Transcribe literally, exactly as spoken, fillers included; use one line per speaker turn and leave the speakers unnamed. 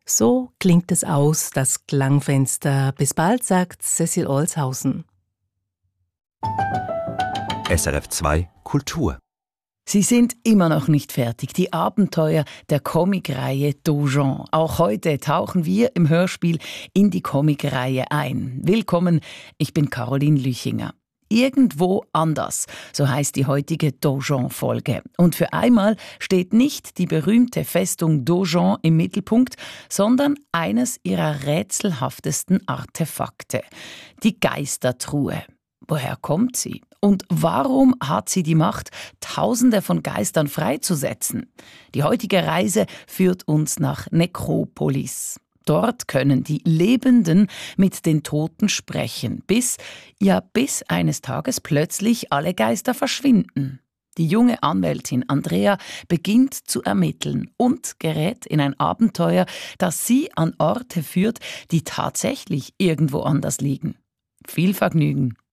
So klingt es aus, das Klangfenster. Bis bald, sagt Cecil Olshausen.
S R F zwei Kultur.
Sie sind immer noch nicht fertig, die Abenteuer der Comicreihe Dojon. Auch heute tauchen wir im Hörspiel in die Comicreihe ein. Willkommen, ich bin Caroline Lüchinger. Irgendwo anders, so heißt die heutige Dojon-Folge. Und für einmal steht nicht die berühmte Festung Dojon im Mittelpunkt, sondern eines ihrer rätselhaftesten Artefakte, die Geistertruhe. Woher kommt sie? Und warum hat sie die Macht, Tausende von Geistern freizusetzen? Die heutige Reise führt uns nach Nekropolis. Dort können die Lebenden mit den Toten sprechen, bis, ja bis eines Tages plötzlich alle Geister verschwinden. Die junge Anwältin Andrea beginnt zu ermitteln und gerät in ein Abenteuer, das sie an Orte führt, die tatsächlich irgendwo anders liegen. Viel Vergnügen!